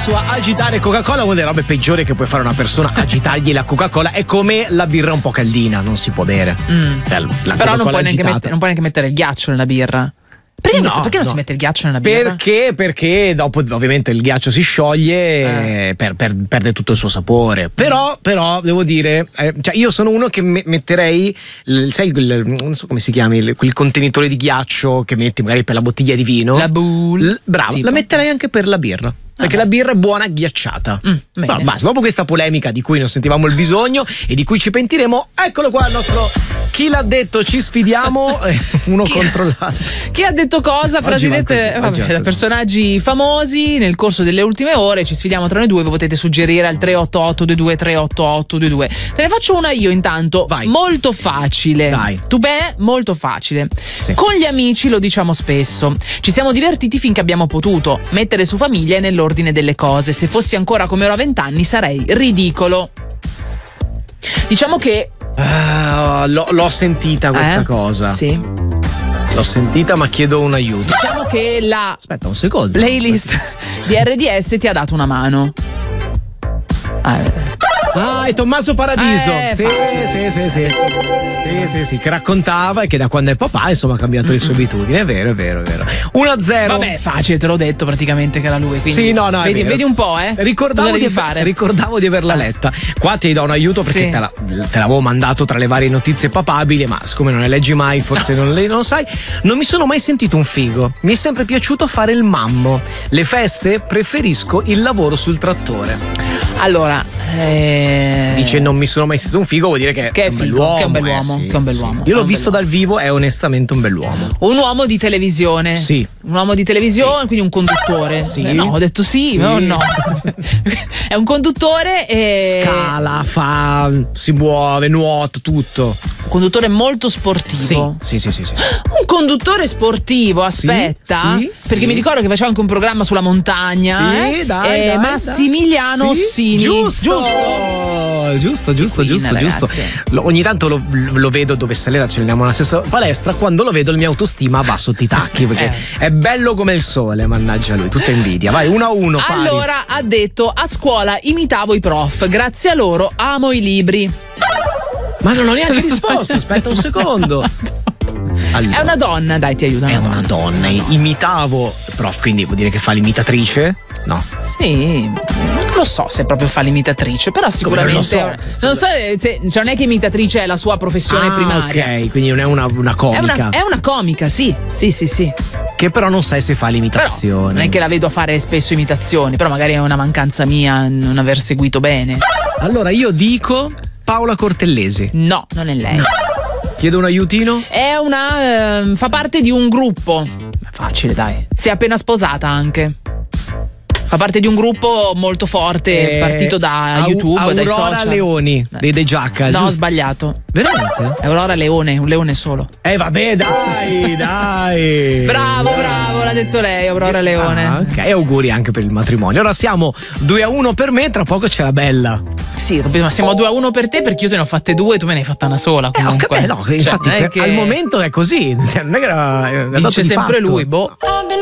su agitare Coca-Cola. Una delle robe peggiori che puoi fare a una persona, agitargli la Coca-Cola. È come la birra un po' caldina, non si può bere. Però non puoi neanche mettere il ghiaccio nella birra. Perché non si mette il ghiaccio nella birra? Perché dopo ovviamente il ghiaccio si scioglie, perde tutto il suo sapore. Però devo dire, cioè io sono uno che metterei, non so come si chiami, quel contenitore di ghiaccio che metti magari per la bottiglia di vino. La boule. Bravo, la metterei anche per la birra. Perché la birra è buona ghiacciata. No, basta, dopo questa polemica di cui non sentivamo il bisogno e di cui ci pentiremo, eccolo qua il nostro Chi l'ha detto, ci sfidiamo uno contro l'altro. Chi ha detto cosa? Frasi dette da personaggi famosi nel corso delle ultime ore. Ci sfidiamo tra noi due, vi potete suggerire al 388-22 388-22. Te ne faccio una io intanto. Vai. Molto facile. Dai. Molto facile. Sì. Con gli amici lo diciamo spesso. Ci siamo divertiti finché abbiamo potuto. Mettere su famiglia è nell'ordine delle cose. Se fossi ancora come ero a 20 anni sarei ridicolo. Diciamo che l'ho sentita questa cosa. Sì. L'ho sentita, ma chiedo un aiuto. Diciamo che la Aspetta un secondo. playlist di RDS ti ha dato una mano. È Tommaso Paradiso. Sì, che raccontava e che da quando è papà insomma ha cambiato le sue abitudini. È vero. 1-0. Vabbè, facile, te l'ho detto praticamente che era lui. Quindi sì, no, vedi un po', Ricordavo di averla letta. Qua ti do un aiuto perché te l'avevo mandato tra le varie notizie papabili, ma siccome non le leggi mai, forse non lo sai. Non mi sono mai sentito un figo. Mi è sempre piaciuto fare il mammo. Le feste preferisco il lavoro sul trattore. Allora, si dice non mi sono mai sentito un figo, vuol dire che è un bell'uomo. Che è un bell'uomo. Io l'ho visto dal vivo, è onestamente un bell'uomo. Un uomo di televisione. Sì. Un uomo di televisione, quindi un conduttore. Sì. No, ho detto sì. No. È un conduttore e scala, si muove, nuota, tutto. Un conduttore molto sportivo. Sì. Un conduttore sportivo, aspetta. Sì, perché mi ricordo che faceva anche un programma sulla montagna. Sì, dai. Massimiliano Ossini. Giusto. Ogni tanto lo vedo dove stasera ci andiamo nella stessa palestra. Quando lo vedo il mio autostima va sotto i tacchi perché è bello come il sole, mannaggia lui, tutta invidia. Vai, 1-1 pari. Allora ha detto: a scuola imitavo i prof, grazie a loro amo i libri. Ma non ho neanche risposto, aspetta un secondo. Allora, è una donna, dai, ti aiuto. È una donna. Imitavo prof, quindi vuol dire che fa l'imitatrice? No. Sì, non lo so se proprio fa l'imitatrice, però sicuramente non so se non è che imitatrice è la sua professione primaria. Ok, quindi non è una comica. È una comica, sì. Che però non sai se fa l'imitazione. Però non è che la vedo a fare spesso imitazioni, però magari è una mancanza mia non aver seguito bene. Allora io dico Paola Cortellesi. No, non è lei. No. Chiedo un aiutino? È fa parte di un gruppo. Facile, dai. Si è appena sposata anche. Fa parte di un gruppo molto forte, partito da YouTube, dai social. Aurora Leoni, dei Giacca. No, ho sbagliato. Veramente? Aurora Leone, un leone solo. Vabbè, dai. Bravo, l'ha detto lei, Aurora Leone. Ok, e auguri anche per il matrimonio. Ora siamo 2-1 per me, tra poco c'è la bella. Sì, ma siamo 2-1 per te perché io te ne ho fatte 2 e tu me ne hai fatta una sola. Comunque. No, infatti al momento è così. Non è che era vince sempre lui, boh.